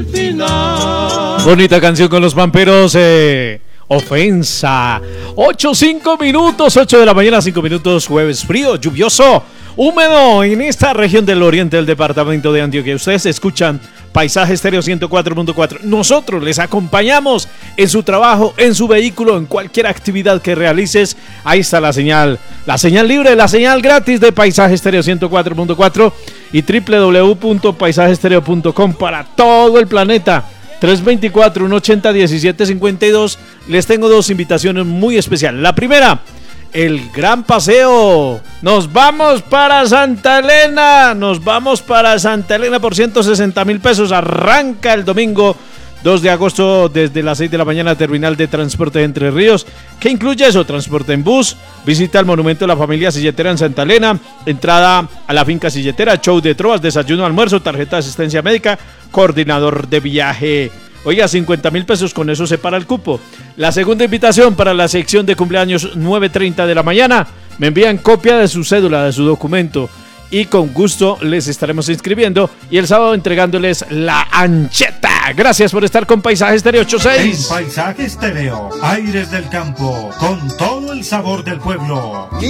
Bonita canción con los Pamperos. Ofensa. 5 minutos, 8 de la mañana, 5 minutos, jueves frío, lluvioso, húmedo en esta región del oriente del departamento de Antioquia. Ustedes escuchan Paisaje Estéreo 104.4. Nosotros les acompañamos en su trabajo, en su vehículo, en cualquier actividad que realices. Ahí está la señal libre, la señal gratis de Paisaje Estéreo 104.4 y www.paisajestereo.com para todo el planeta. 324-180-1752. Les tengo dos invitaciones muy especiales. La primera, el gran paseo. Nos vamos para Santa Elena por 160,000 pesos. Arranca el domingo 2 de agosto desde las 6 de la mañana, terminal de transporte de Entre Ríos. ¿Qué incluye eso? Transporte en bus, visita al monumento de la familia Silletera en Santa Elena, entrada a la finca Silletera, show de trovas, desayuno, almuerzo, tarjeta de asistencia médica, coordinador de viaje. Oiga, 50,000 pesos, con eso se para el cupo. La segunda invitación para la sección de cumpleaños, 9:30 de la mañana. Me envían copia de su cédula, de su documento, y con gusto les estaremos inscribiendo y el sábado entregándoles la ancheta. Gracias por estar con Paisaje Estéreo 86. En Paisaje Estéreo, aires del campo, con todo el sabor del pueblo.